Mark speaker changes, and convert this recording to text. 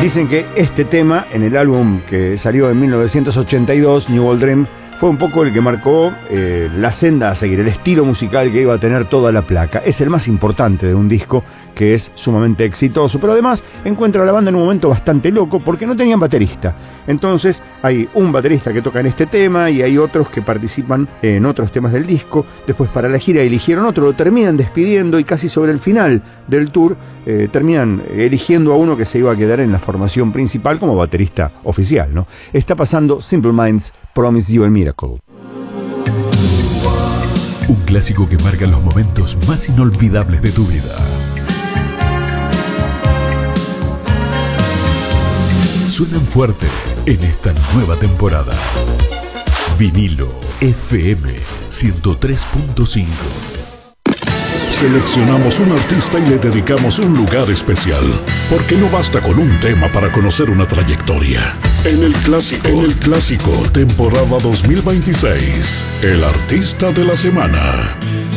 Speaker 1: Dicen que este tema, en el álbum que salió en 1982, New Old Dream, fue un poco el que marcó la senda a seguir, el estilo musical que iba a tener toda la placa. Es el más importante de un disco que es sumamente exitoso, pero además encuentra a la banda en un momento bastante loco porque no tenían baterista. Entonces hay un baterista que toca en este tema y hay otros que participan en otros temas del disco. Después para la gira eligieron otro, lo terminan despidiendo y casi sobre el final del tour terminan eligiendo a uno que se iba a quedar en la formación principal como baterista oficial, ¿no? Está pasando Simple Minds, Promise You a Miracle.
Speaker 2: Un clásico que marca los momentos más inolvidables de tu vida. Suenan fuerte en esta nueva temporada. Vinilo FM 103.5. Seleccionamos un artista y le dedicamos un lugar especial, porque no basta con un tema para conocer una trayectoria. En el clásico, temporada 2026, el artista de la semana.